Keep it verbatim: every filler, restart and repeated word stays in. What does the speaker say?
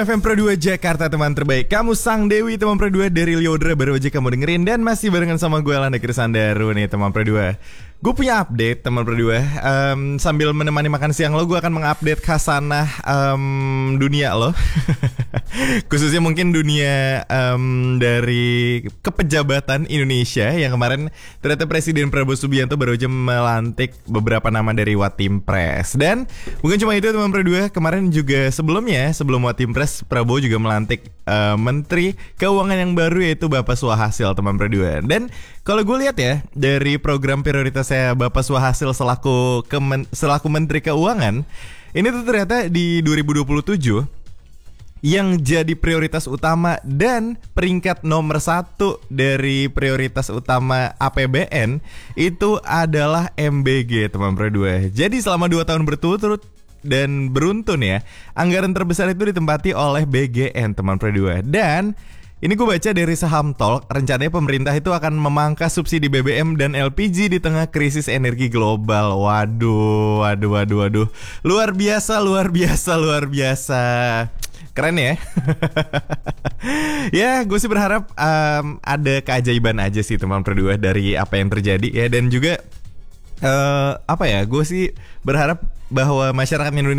F M Pro dua Jakarta, teman terbaik. Kamu sang Dewi, teman Pro dua dari Liodra. Baru aja kamu dengerin. Dan masih barengan sama gue, Landa Krisandaru nih, teman Pro dua. Gue punya update, teman Pro dua. um, Sambil menemani makan siang lo, gue akan mengupdate khasanah um, dunia lo. Khususnya mungkin dunia um, dari kepejabatan Indonesia. Yang kemarin ternyata Presiden Prabowo Subianto baru aja melantik beberapa nama dari Watimpres. Dan bukan cuma itu, teman Pro dua. Kemarin juga sebelumnya, sebelum Watimpres, Prabowo juga melantik uh, Menteri Keuangan yang baru, yaitu Bapak Suhasil, teman Pro dua. Dan kalau gue lihat ya, dari program prioritas saya Bapak Suhasil selaku kemen, selaku Menteri Keuangan, ini tuh ternyata di dua ribu dua puluh tujuh yang jadi prioritas utama dan peringkat nomor satu dari prioritas utama A P B N itu adalah M B G, teman Pro dua. Jadi selama dua tahun berturut-turut dan beruntun ya, anggaran terbesar itu ditempati oleh B G N, teman Pro dua. Dan ini gue baca dari Saham Talk, rencananya pemerintah itu akan memangkas subsidi B B M dan L P G di tengah krisis energi global. Waduh, waduh, waduh, waduh. Luar biasa, luar biasa, luar biasa. Keren ya. Ya, gue sih berharap um, ada keajaiban aja sih, teman Pro dua, dari apa yang terjadi ya. Dan juga uh, apa ya, gue sih berharap bahwa masyarakat Indonesia